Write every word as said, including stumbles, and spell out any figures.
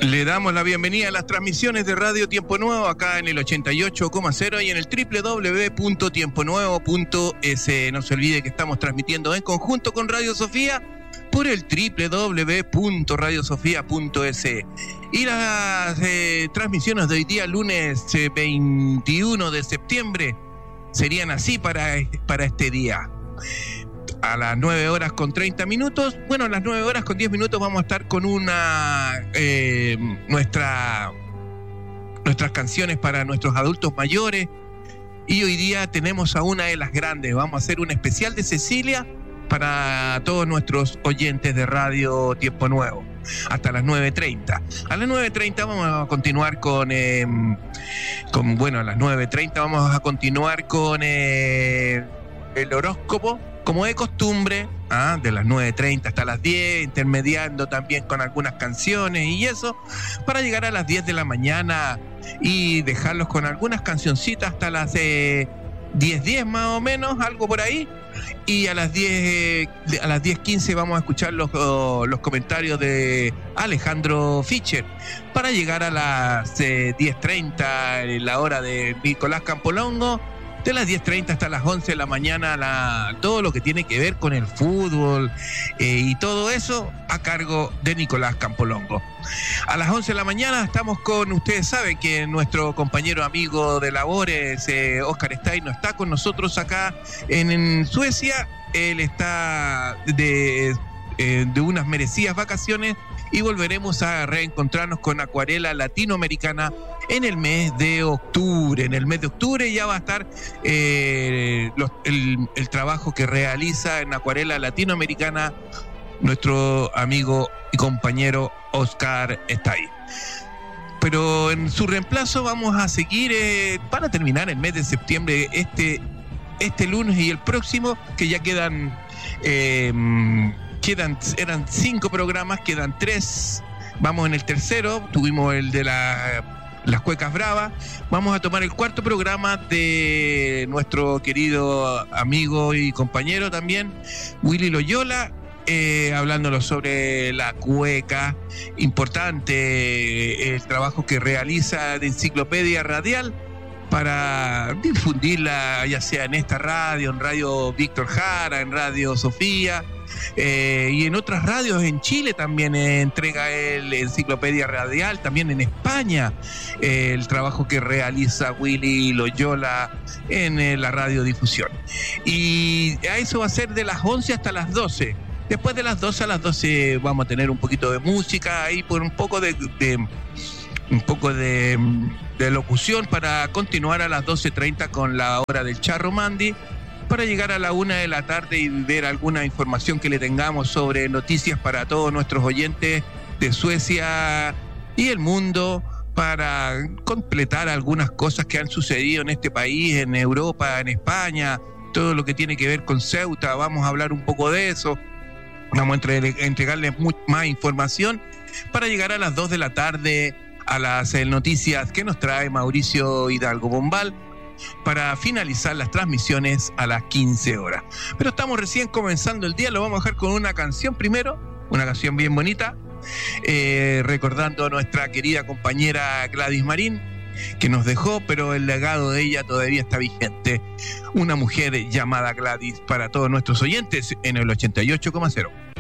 Le damos la bienvenida a las transmisiones de Radio Tiempo Nuevo acá en el ochenta y ocho coma cero y en el doble u doble u doble u punto tiempo nuevo punto es. No se olvide que estamos transmitiendo en conjunto con Radio Sofía por el doble u doble u doble u punto radio sofía punto es. Y las eh, transmisiones de hoy día, lunes eh, veintiuno de septiembre, serían así para, para este día. A las nueve horas con treinta minutos, bueno, a las nueve horas con diez minutos vamos a estar con una eh, nuestra nuestras canciones para nuestros adultos mayores. Y hoy día tenemos a una de las grandes. Vamos a hacer un especial de Cecilia para todos nuestros oyentes de Radio Tiempo Nuevo, hasta las nueve treinta. A las nueve treinta vamos a continuar con, eh, con bueno, a las nueve treinta vamos a continuar con eh, el horóscopo, como de costumbre, ¿ah? De las nueve treinta hasta las diez, intermediando también con algunas canciones y eso, para llegar a las diez de la mañana y dejarlos con algunas cancioncitas hasta las eh, diez diez más o menos, algo por ahí. Y a las diez, eh, a las diez quince vamos a escuchar los, oh, los comentarios de Alejandro Fischer, para llegar a las eh, diez treinta, la hora de Nicolás Campolongo. De las diez treinta hasta las once de la mañana, la, todo lo que tiene que ver con el fútbol eh, y todo eso a cargo de Nicolás Campolongo. A las once de la mañana estamos con, ustedes saben que nuestro compañero amigo de labores, eh, Oscar Stein, no está con nosotros acá en, en Suecia. Él está de, eh, de unas merecidas vacaciones y volveremos a reencontrarnos con Acuarela Latinoamericana en el mes de octubre. En el mes de octubre ya va a estar eh, los, el, el trabajo que realiza en Acuarela Latinoamericana nuestro amigo y compañero Oscar Stein. Pero en su reemplazo vamos a seguir eh, para terminar el mes de septiembre, este, este lunes y el próximo, que ya quedan... Eh, Quedan, eran cinco programas, quedan tres. Vamos en el tercero, tuvimos el de la, las Cuecas Bravas. Vamos a tomar el cuarto programa de nuestro querido amigo y compañero también, Willy Loyola, eh, hablándonos sobre la cueca. Importante el trabajo que realiza de Enciclopedia Radial para difundirla, ya sea en esta radio, en Radio Víctor Jara, en Radio Sofía, eh, y en otras radios en Chile también eh, entrega el Enciclopedia Radial, también en España, eh, el trabajo que realiza Willy Loyola en eh, la radiodifusión. Y a eso va a ser de las once hasta las doce. Después de las doce a las doce vamos a tener un poquito de música ahí, por un poco de... de un poco de, de locución, para continuar a las doce treinta con la hora del Charro Mandy, para llegar a la una de la tarde y ver alguna información que le tengamos sobre noticias para todos nuestros oyentes de Suecia y el mundo, para completar algunas cosas que han sucedido en este país, en Europa, en España, todo lo que tiene que ver con Ceuta. Vamos a hablar un poco de eso, vamos a entre, entregarles mucha más información para llegar a las dos de la tarde a las eh, noticias que nos trae Mauricio Hidalgo Bombal, para finalizar las transmisiones a las quince horas. Pero estamos recién comenzando el día, lo vamos a dejar con una canción primero, una canción bien bonita, eh, recordando a nuestra querida compañera Gladys Marín, que nos dejó, pero el legado de ella todavía está vigente. Una mujer llamada Gladys, para todos nuestros oyentes en el ochenta y ocho coma cero.